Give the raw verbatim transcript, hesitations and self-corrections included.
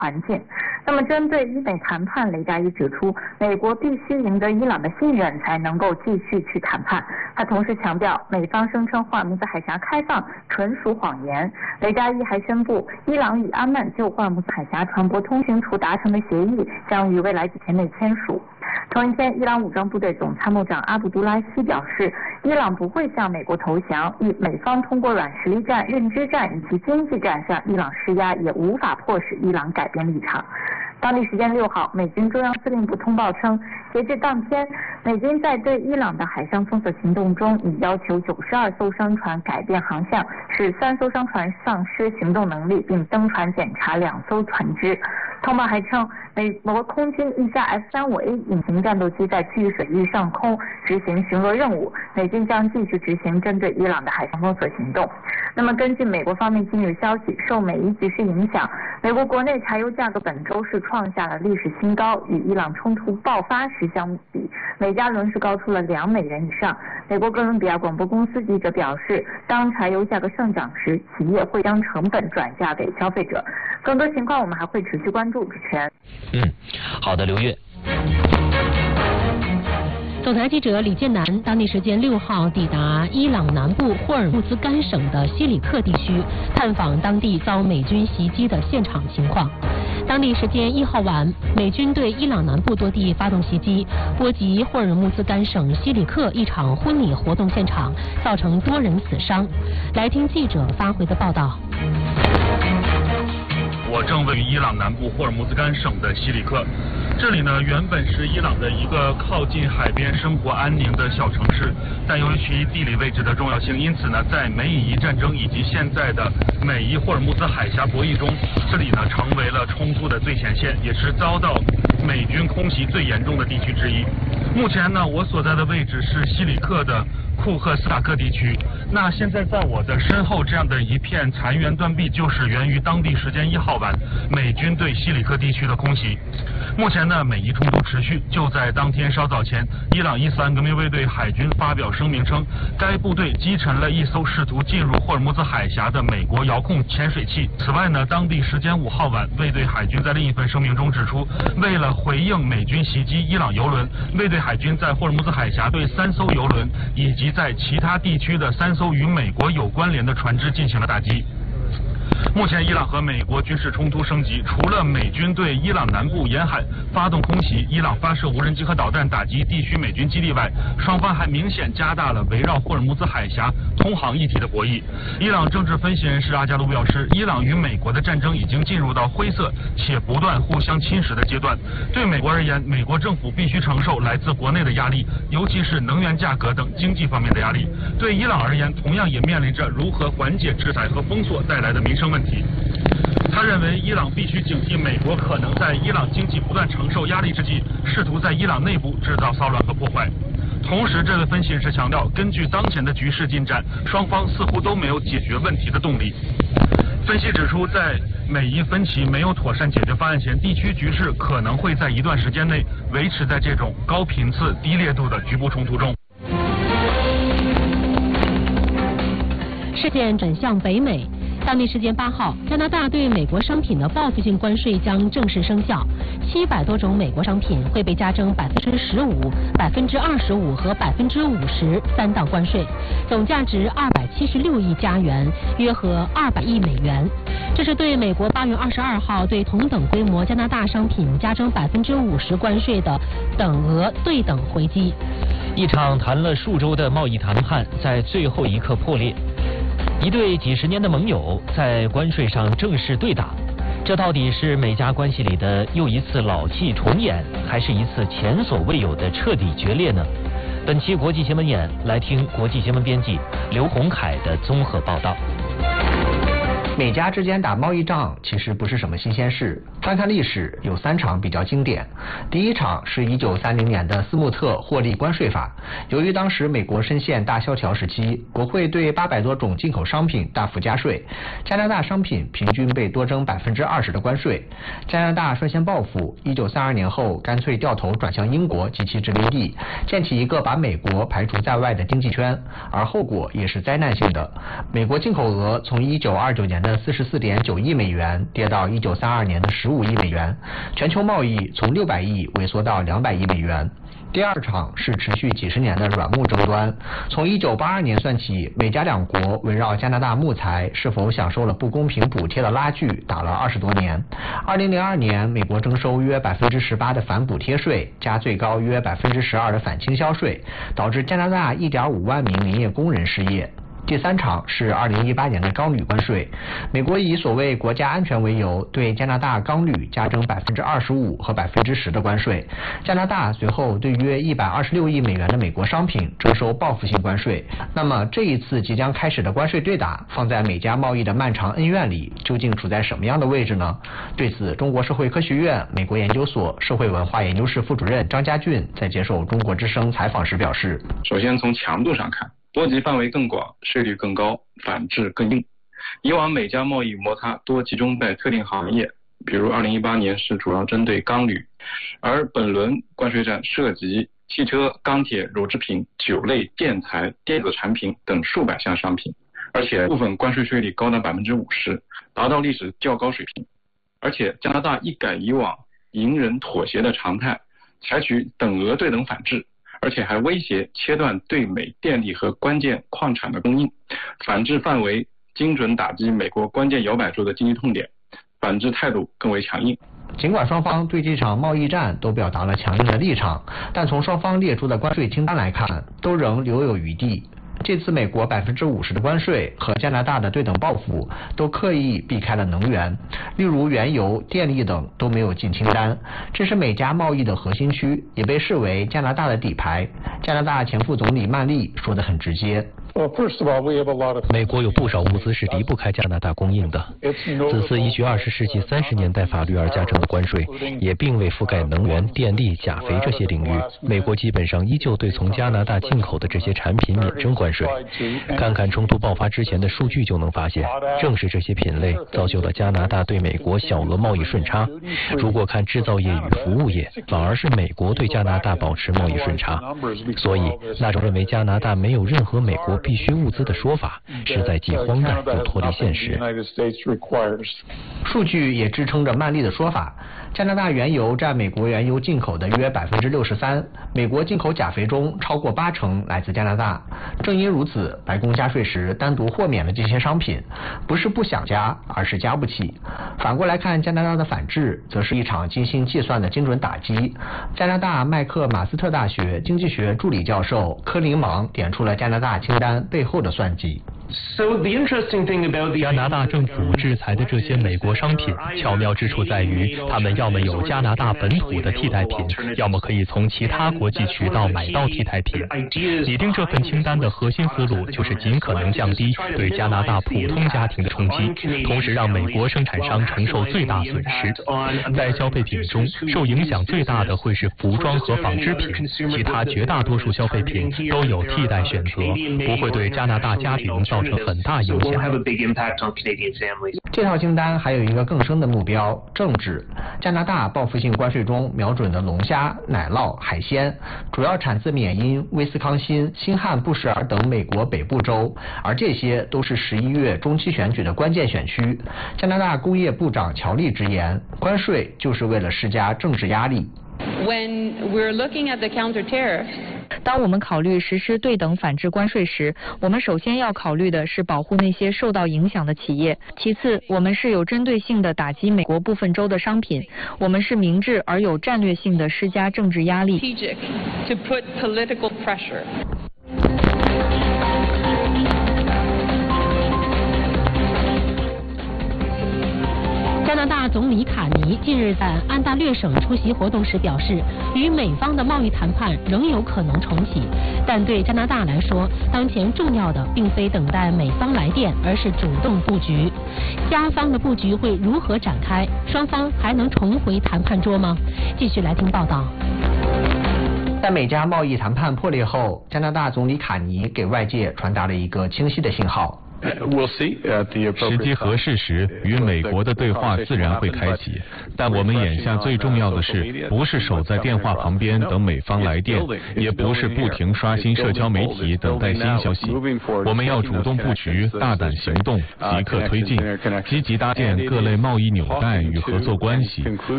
环境。那么，针对伊美谈判，雷加伊指出，美国必须赢得伊朗的信任，才能够继续去谈判。他同时强调，美方声称霍尔木兹海峡开放纯属谎言。雷加伊还宣布，伊朗与阿曼就霍尔木兹海峡船舶通行处达成的协议将于未来几天内签署。同一天，伊朗武装部队总参谋长阿卜杜拉希表示，伊朗不会向美国投降，与美方通过软实力战、认知战以及经济战向伊朗施压，也无法迫使伊朗改变立场。当地时间六号，美军中央司令部通报称，截至当天，美军在对伊朗的海上封锁行动中，已要求九十二艘商船改变航向，使三艘商船丧失行动能力，并登船检查两艘船只。通报还称，美国空军一架 F 三十五 A 隐形战斗机在区域水域上空执行巡逻任务，美军将继续执行针对伊朗的海上封锁行动。那么，根据美国方面近日消息，受美伊局势影响，美国国内柴油价格本周是创下了历史新高，与伊朗冲突爆发时相比，每加仑是高出了两美元以上。美国哥伦比亚广播公司记者表示，当柴油价格上涨时，企业会将成本转嫁给消费者。更多情况我们还会持续关注。主持人， 嗯，好的，刘月。 总台记者李建南当地时间六号抵达伊朗南部霍尔木兹干省的西里克地区，探访当地遭美军袭击的现场情况。当地时间一号晚，美军对伊朗南部多地发动袭击，波及霍尔木兹干省西里克一场婚礼活动现场，造成多人死伤。来听记者发回的报道。 我正位于伊朗南部霍尔木兹干省的西里克，这里呢原本是伊朗的一个靠近海边、生活安宁的小城市，但由于其地理位置的重要性，因此呢，在美以伊战争以及现在的美伊霍尔木兹海峡博弈中，这里呢成为了冲突的最前线，也是遭到美军空袭最严重的地区之一。目前呢，我所在的位置是西里克的库赫斯塔克地区。那现在在我的身后这样的一片残垣断壁，就是源于当地时间一号晚美军对西里克地区的空袭。目前呢，美伊冲突持续。就在当天稍早前，伊朗伊斯兰革命卫队海军发表声明称，该部队击沉了一艘试图进入霍尔木兹海峡的美国遥控潜水器。此外呢，当地时间五号晚，卫队海军在另一份声明中指出，为了回应美军袭击伊朗油轮，卫队海军在霍尔木兹海峡对三艘油轮以及在其他地区的三艘与美国有关联的船只进行了打击。目前，伊朗和美国军事冲突升级，除了美军对伊朗南部沿海发动空袭，伊朗发射无人机和导弹打击地区美军基地外，双方还明显加大了围绕霍尔木兹海峡通航议题的博弈。伊朗政治分析人士阿加卢表示，伊朗与美国的战争已经进入到灰色且不断互相侵蚀的阶段。对美国而言，美国政府必须承受来自国内的压力，尤其是能源价格等经济方面的压力。对伊朗而言，同样也面临着如何缓解制裁和封锁带来的民生问题。他认为，伊朗必须警惕美国可能在伊朗经济不断承受压力之际，试图在伊朗内部制造骚乱和破坏。同时，这位分析人士强调，根据当前的局势进展，双方似乎都没有解决问题的动力。分析指出，在美伊分歧没有妥善解决方案前，地区局势可能会在一段时间内维持在这种高频次、低烈度的局部冲突中。 事件转向北美。当地时间八号，加拿大对美国商品的报复性关税将正式生效，七百多种美国商品会被加征百分之十五、百分之二十五和百分之五十三档关税，总价值二百七十六亿加元，约合二百亿美元。这是对美国八月二十二号对同等规模加拿大商品加征百分之五十关税的等额对等回击。 一场谈了数周的贸易谈判在最后一刻破裂。一对几十年的盟友在关税上正式对打，这到底是美加关系里的又一次老气重演，还是一次前所未有的彻底决裂呢？本期国际新闻眼来听国际新闻编辑刘洪凯的综合报道。 美加之间打贸易仗其实不是什么新鲜事，翻看历史，有三场比较经典。第一场是一九三零年的斯穆特获利关税法，由于当时美国深陷大萧条时期，国会对八百多种进口商品大幅加税，加拿大商品平均被多征百分之二十的关税。加拿大率先报复，一九三二年后干脆掉头转向英国及其殖民地，建起一个把美国排除在外的经济圈，而后果也是灾难性的。美国进口额从一九二九年的的四十四点九亿美元跌到一九三二年的十五亿美元，全球贸易从六百亿萎缩到两百亿美元。第二场是持续几十年的软木争端，从一九八二年算起，美加两国围绕加拿大木材是否享受了不公平补贴的拉锯打了二十多年。二零零二年，美国征收约百分之十八的反补贴税，加最高约百分之十二的反倾销税，导致加拿大一点五万名林业工人失业。第三场是二零一八年的钢铝关税，美国以所谓国家安全为由，对加拿大钢铝加征百分之二十五和百分之十的关税。加拿大随后对约一百二十六亿美元的美国商品征收报复性关税。那么这一次即将开始的关税对打，放在美加贸易的漫长恩怨里，究竟处在什么样的位置呢？对此，中国社会科学院美国研究所社会文化研究室副主任张家俊在接受中国之声采访时表示： 首先从强度上看，波及范围更广，税率更高，反制更硬。以往美加贸易摩擦多集中在特定行业，比如二零一八年是主要针对钢铝，而本轮关税战涉及汽车、钢铁、乳制品、酒类、建材、电子产品等数百项商品，而且部分关税税率高达百分之五十，达到历史较高水平。而且加拿大一改以往隐忍妥协的常态，采取等额对等反制，而且还威胁切断对美电力和关键矿产的供应，反制范围精准打击美国关键摇摆州的经济痛点，反制态度更为强硬。 尽管双方对这场贸易战都表达了强硬的立场，但从双方列出的关税清单来看，都仍留有余地。这次美国百分之五十的关税和加拿大的对等报复都刻意避开了能源，例如原油、电力等都没有进清单。这是美加贸易的核心区，也被视为加拿大的底牌。加拿大前副总理曼丽说得很直接。 美国有不少物资是离不开加拿大供应的。此次依据二十世纪三十年代法律而加征的关税，也并未覆盖能源、电力、钾肥这些领域。美国基本上依旧对从加拿大进口的这些产品免征关税。看看冲突爆发之前的数据就能发现，正是这些品类造就了加拿大对美国小额贸易顺差。如果看制造业与服务业，反而是美国对加拿大保持贸易顺差。所以，那种认为加拿大没有任何美国必需物资的说法，实在既荒诞又脱离现实。 数据也支撑着曼丽的说法，加拿大原油占美国原油进口的约百分之六十三，美国进口钾肥中超过八成来自加拿大。正因如此，白宫加税时单独豁免了这些商品，不是不想加，而是加不起。反过来看加拿大的反制，则是一场精心计算的精准打击。加拿大麦克马斯特大学经济学助理教授科林芒点出了加拿大清单背后的算计。 加拿大政府制裁的这些美国商品，巧妙之处在于，他们要么有加拿大本土的替代品，要么可以从其他国际渠道买到替代品。拟定这份清单的核心思路，就是尽可能降低对加拿大普通家庭的冲击，同时让美国生产商承受最大损失。在消费品中，受影响最大的会是服装和纺织品，其他绝大多数消费品都有替代选择，不会对加拿大家庭造成很大影响。 这套清单还有一个更深的目标，政治。加拿大报复性关税中瞄准的龙虾、奶酪、海鲜，主要产自缅因、威斯康辛、新罕布什尔等美国北部州，而这些都是十一月中期选举的关键选区。加拿大工业部长乔利直言，关税就是为了施加政治压力。 When we're looking at the counter tariffs, 当我们考虑实施对等反制关税时，我们首先要考虑的是保护那些受到影响的企业，其次我们是有针对性的打击美国部分州的商品，我们是明智而有战略性的施加政治压力。 strategic to put political pressure. 加拿大总理卡尼近日在安大略省出席活动时表示，与美方的贸易谈判仍有可能重启，但对加拿大来说，当前重要的并非等待美方来电，而是主动布局。加方的布局会如何展开？双方还能重回谈判桌吗？继续来听报道。 在美加贸易谈判破裂后，加拿大总理卡尼给外界传达了一个清晰的信号。 时机合适时，与美国的对话自然会开启。但我们眼下最重要的是，不是守在电话旁边等美方来电，也不是不停刷新社交媒体等待新消息。我们要主动布局，大胆行动，即刻推进，积极搭建各类贸易纽带与合作关系，